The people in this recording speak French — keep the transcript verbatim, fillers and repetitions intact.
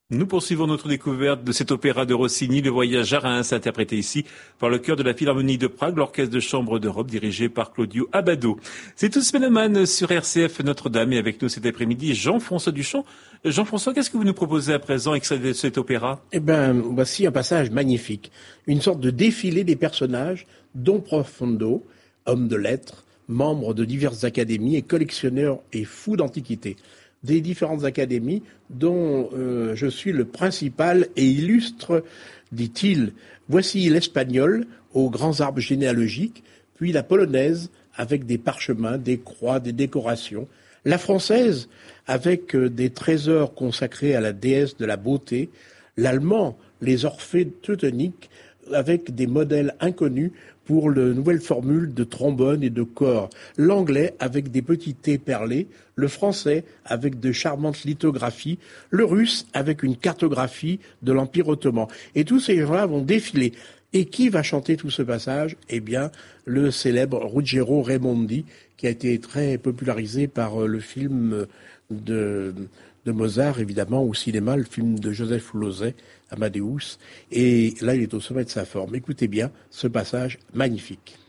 Nous poursuivons notre découverte de cet opéra de Rossini, Le Voyage à Reims, interprété ici par le chœur de la Philharmonie de Prague, l'orchestre de chambre d'Europe dirigé par Claudio Abbado. C'est Tous Mélomanes sur R C F Notre-Dame et avec nous cet après-midi Jean-François Duchamp. Jean-François, qu'est-ce que vous nous proposez à présent, extrait de cet opéra? Eh bien, voici un passage magnifique. Une sorte de défilé des personnages, Don Profondo, homme de lettres, membre de diverses académies et collectionneur et fou d'antiquités. Des différentes académies dont euh, je suis le principal et illustre, dit-il. Voici l'espagnol aux grands arbres généalogiques, puis la polonaise avec des parchemins, des croix, des décorations, la française avec euh, des trésors consacrés à la déesse de la beauté, l'allemand, les Orphées teutoniques avec des modèles inconnus pour la nouvelle formule de trombone et de cor, l'anglais avec des petits thés perlés, le français avec de charmantes lithographies, le russe avec une cartographie de l'Empire ottoman. Et tous ces gens-là vont défiler. Et qui va chanter tout ce passage? Eh bien, le célèbre Ruggero Raimondi, qui a été très popularisé par le film de, de Mozart, évidemment, au cinéma, le film de Joseph Losey, Amadeus. Et là, il est au sommet de sa forme. Écoutez bien ce passage magnifique.